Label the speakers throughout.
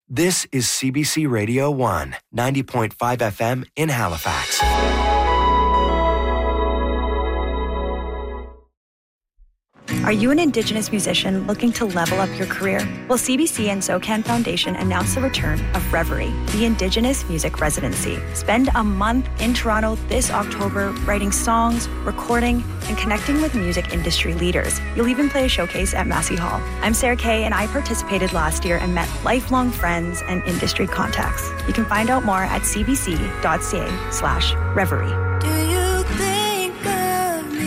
Speaker 1: This is CBC Radio 1, 90.5 FM in Halifax.
Speaker 2: Are you an Indigenous musician looking to level up your career? Well, CBC and SOCAN Foundation announced the return of Reverie, the Indigenous Music Residency. Spend a month in Toronto this October writing songs, recording, and connecting with music industry leaders. You'll even play a showcase at Massey Hall. I'm Sarah Kay, and I participated last year and met lifelong friends and industry contacts. You can find out more at cbc.ca/reverie.
Speaker 3: Do you think of me?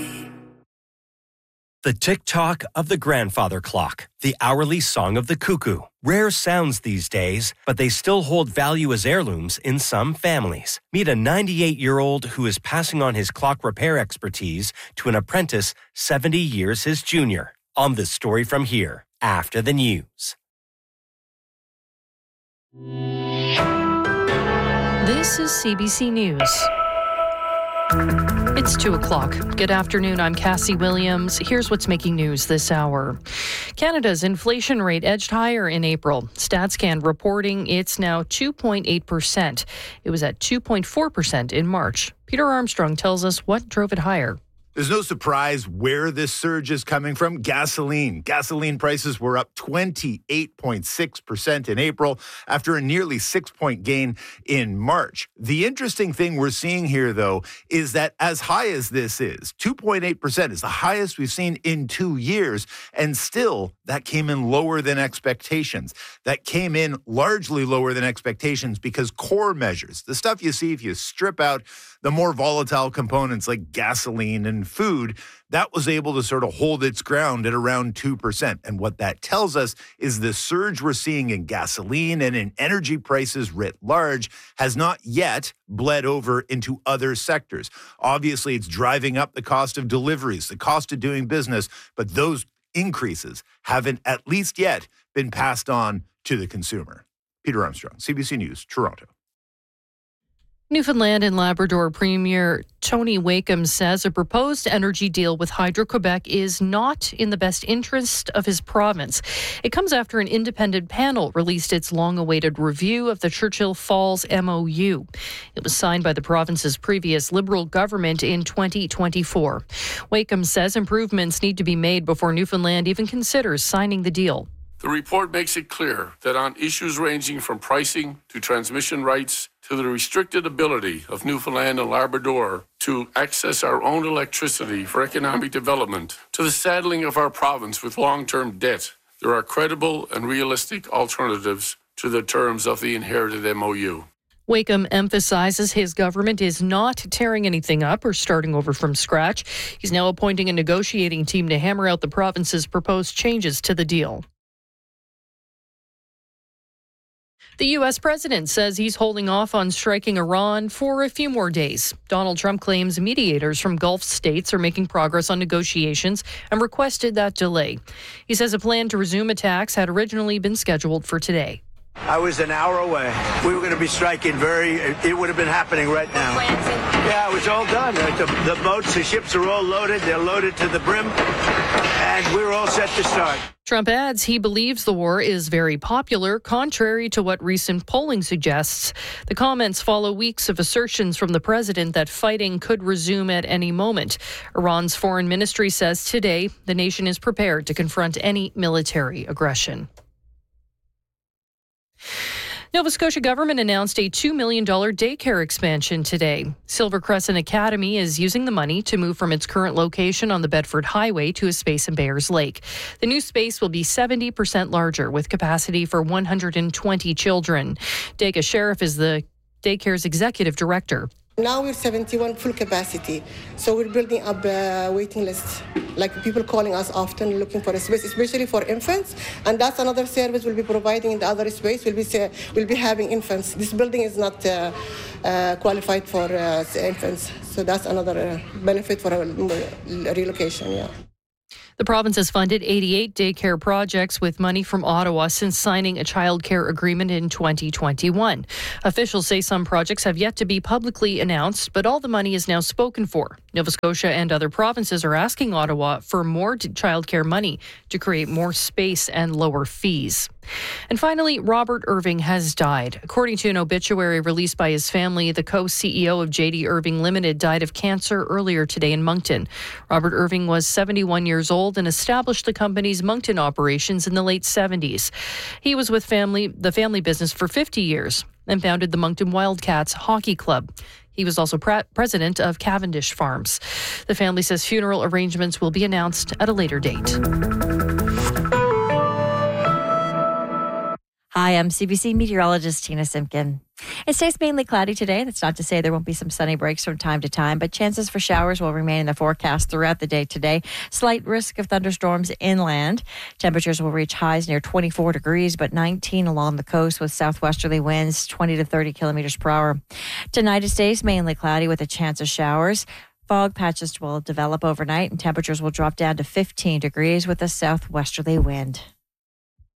Speaker 1: The tick-tock of the grandfather clock, the hourly song of the cuckoo. Rare sounds these days, but they still hold value as heirlooms in some families. Meet a 98-year-old who is passing on his clock repair expertise to an apprentice 70 years his junior. On This Story from Here, after the news.
Speaker 4: This is CBC News. It's 2 o'clock. Good afternoon, I'm Cassie Williams. Here's what's making news this hour. Canada's inflation rate edged higher in April. StatsCan reporting it's now 2.8%. It was at 2.4% in March. Peter Armstrong tells us what drove it higher.
Speaker 5: There's no surprise where this surge is coming from. Gasoline. Gasoline prices were up 28.6% in April after a nearly 6-point gain in March. The interesting thing we're seeing here, though, is that as high as this is, 2.8% is the highest we've seen in 2 years, and still that came in lower than expectations. That came in largely lower than expectations because core measures, the stuff you see if you strip out the more volatile components like gasoline and food, that was able to sort of hold its ground at around 2%. And what that tells us is the surge we're seeing in gasoline and in energy prices writ large has not yet bled over into other sectors. Obviously, it's driving up the cost of deliveries, the cost of doing business, but those increases haven't at least yet been passed on to the consumer. Peter Armstrong, CBC News, Toronto.
Speaker 4: Newfoundland and Labrador Premier Tony Wakeham says a proposed energy deal with Hydro-Quebec is not in the best interest of his province. It comes after an independent panel released its long-awaited review of the Churchill Falls MOU. It was signed by the province's previous Liberal government in 2024. Wakeham says improvements need to be made before Newfoundland even considers signing the deal.
Speaker 6: The report makes it clear that on issues ranging from pricing to transmission rights to the restricted ability of Newfoundland and Labrador to access our own electricity for economic development, to the saddling of our province with long-term debt, there are credible and realistic alternatives to the terms of the inherited MOU.
Speaker 4: Wakeham emphasizes his government is not tearing anything up or starting over from scratch. He's now appointing a negotiating team to hammer out the province's proposed changes to the deal. The U.S. president says he's holding off on striking Iran for a few more days. Donald Trump claims mediators from Gulf states are making progress on negotiations and requested that delay. He says a plan to resume attacks had originally been scheduled for today.
Speaker 7: I was an hour away. We were going to be striking it would have been happening right now. Yeah, it was all done. The boats, the ships are all loaded. They're loaded to the brim. And we're all set to start.
Speaker 4: Trump adds he believes the war is very popular, contrary to what recent polling suggests. The comments follow weeks of assertions from the president that fighting could resume at any moment. Iran's foreign ministry says today the nation is prepared to confront any military aggression. Nova Scotia government announced a $2 million daycare expansion today. Silver Crescent Academy is using the money to move from its current location on the Bedford Highway to a space in Bayers Lake. The new space will be 70% larger with capacity for 120 children. Dega Sheriff is the daycare's executive director.
Speaker 8: Now we're 71 full capacity, so we're building up a waiting list. Like people calling us often looking for a space, especially for infants, and that's another service we'll be providing in the other space. We'll be having infants. This building is not qualified for infants, so that's another benefit for a relocation. Yeah.
Speaker 4: The province has funded 88 daycare projects with money from Ottawa since signing a childcare agreement in 2021. Officials say some projects have yet to be publicly announced, but all the money is now spoken for. Nova Scotia and other provinces are asking Ottawa for more childcare money to create more space and lower fees. And finally, Robert Irving has died. According to an obituary released by his family, the co-CEO of JD Irving Limited died of cancer earlier today in Moncton. Robert Irving was 71 years old and established the company's Moncton operations in the late 70s. He was with the family business for 50 years and founded the Moncton Wildcats Hockey Club. He was also president of Cavendish Farms. The family says funeral arrangements will be announced at a later date.
Speaker 9: Hi, I'm CBC meteorologist Tina Simpkin. It stays mainly cloudy today. That's not to say there won't be some sunny breaks from time to time, but chances for showers will remain in the forecast throughout the day today. Slight risk of thunderstorms inland. Temperatures will reach highs near 24 degrees, but 19 along the coast with southwesterly winds 20 to 30 kilometers per hour. Tonight it stays mainly cloudy with a chance of showers. Fog patches will develop overnight and temperatures will drop down to 15 degrees with a southwesterly wind.